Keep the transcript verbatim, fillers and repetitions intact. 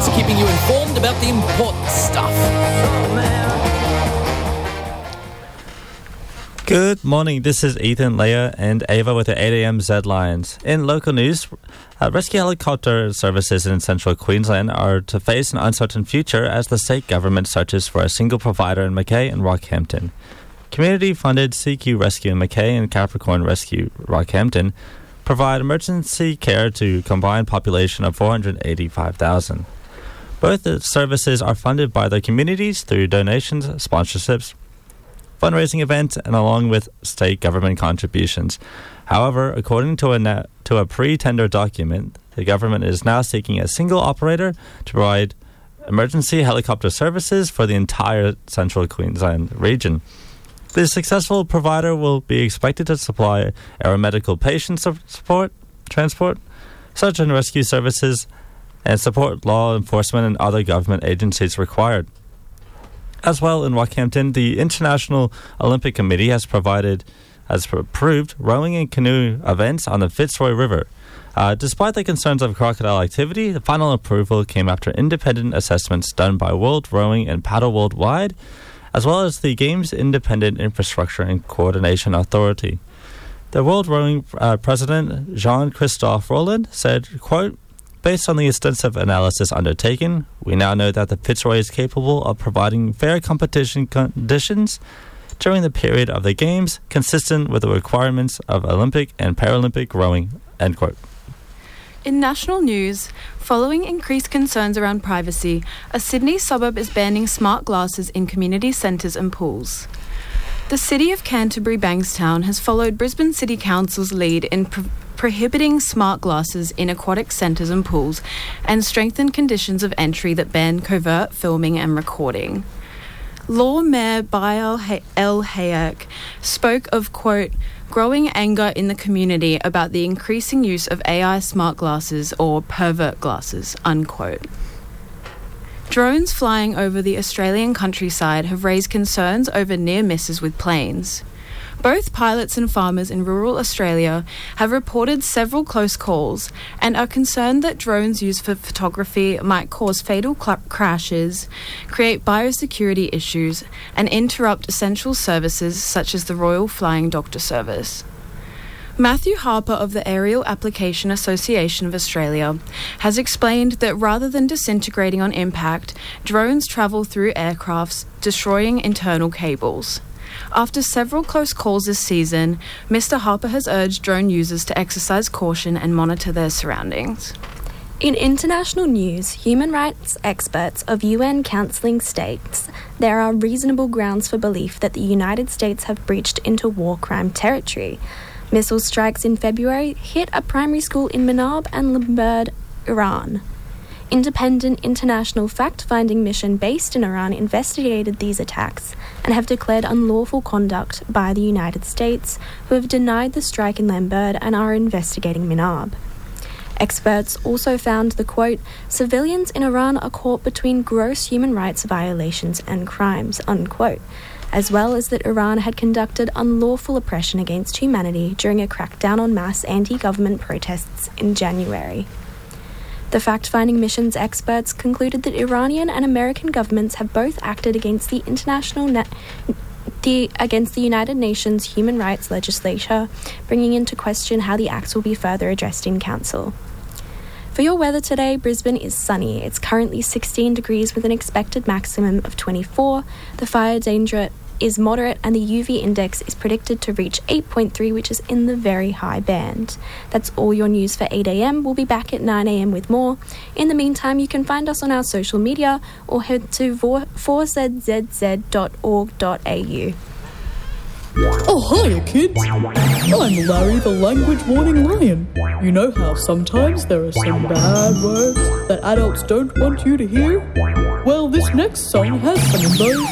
updates, keeping you informed about the important stuff. Good morning, this is Ethan, Leah and Ava with the eight a.m. Z Lines. In local news, uh, rescue helicopter services in central Queensland are to face an uncertain future as the state government searches for a single provider in Mackay and Rockhampton. Community-funded C Q Rescue in Mackay and Capricorn Rescue Rockhampton provide emergency care to a combined population of four hundred eighty-five thousand. Both the services are funded by the communities through donations, sponsorships, fundraising events, and along with state government contributions. However, according to a na- to a pre-tender document, the government is now seeking a single operator to provide emergency helicopter services for the entire central Queensland region. The successful provider will be expected to supply aeromedical patient su- support, transport, search and rescue services, and support law enforcement and other government agencies required. As well, in Rockhampton, the International Olympic Committee has provided, has approved rowing and canoe events on the Fitzroy River. Uh, despite the concerns of crocodile activity, the final approval came after independent assessments done by World Rowing and Paddle Worldwide, as well as the Games Independent Infrastructure and Coordination Authority. The World Rowing uh, President, Jean-Christophe Roland, said, quote, "Based on the extensive analysis undertaken, we now know that the Fitzroy is capable of providing fair competition conditions during the period of the Games, consistent with the requirements of Olympic and Paralympic rowing," end quote. In national news, following increased concerns around privacy, a Sydney suburb is banning smart glasses in community centres and pools. The City of Canterbury Bankstown has followed Brisbane City Council's lead in pro- prohibiting smart glasses in aquatic centres and pools and strengthened conditions of entry that ban covert filming and recording. Law Mayor Baal El Hayek spoke of, quote, "growing anger in the community about the increasing use of A I smart glasses or pervert glasses," unquote. Drones flying over the Australian countryside have raised concerns over near misses with planes. Both pilots and farmers in rural Australia have reported several close calls and are concerned that drones used for photography might cause fatal cl- crashes, create biosecurity issues, and interrupt essential services such as the Royal Flying Doctor Service. Matthew Harper of the Aerial Application Association of Australia has explained that rather than disintegrating on impact, drones travel through aircrafts, destroying internal cables. After several close calls this season, Mister Harper has urged drone users to exercise caution and monitor their surroundings. In international news, human rights experts of U N counselling states there are reasonable grounds for belief that the United States have breached into war crime territory. Missile strikes in February hit a primary school in Manab and Lamberd, Iran. Independent international fact-finding mission based in Iran investigated these attacks and have declared unlawful conduct by the United States, who have denied the strike in Lamberd and are investigating Manab. Experts also found the, quote, "civilians in Iran are caught between gross human rights violations and crimes," unquote, as well as that Iran had conducted unlawful oppression against humanity during a crackdown on mass anti-government protests in January. The fact-finding mission's experts concluded that Iranian and American governments have both acted against the international na- the against the United Nations human rights legislature, bringing into question how the acts will be further addressed in council. For your weather today, Brisbane is sunny. It's currently sixteen degrees with an expected maximum of twenty-four. The fire danger is moderate and the U V index is predicted to reach eight point three, which is in the very high band. That's all your news for eight a.m. We'll be back at nine a.m. with more. In the meantime, you can find us on our social media or head to four z z z dot org dot a u. Oh, hiya, kids. I'm Larry the Language Warning Lion. You know how sometimes there are some bad words that adults don't want you to hear? Well, this next song has some of those.